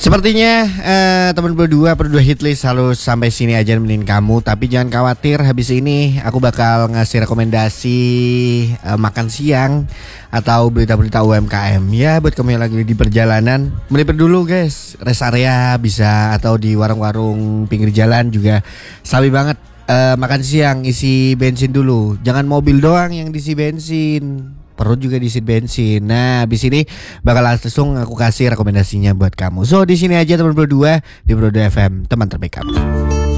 Sepertinya teman berdua hitlist harus sampai sini aja nemenin kamu. Tapi jangan khawatir, habis ini aku bakal ngasih rekomendasi makan siang atau berita-berita UMKM. Ya buat kamu yang lagi di perjalanan, melipir dulu guys, rest area bisa, atau di warung-warung pinggir jalan juga sabi banget. Makan siang isi bensin dulu, jangan mobil doang yang diisi bensin, perut juga diisi bensin. Nah, abis ini bakal langsung aku kasih rekomendasinya buat kamu. So, di sini aja teman berdua di Brodo FM, teman terbaik kamu.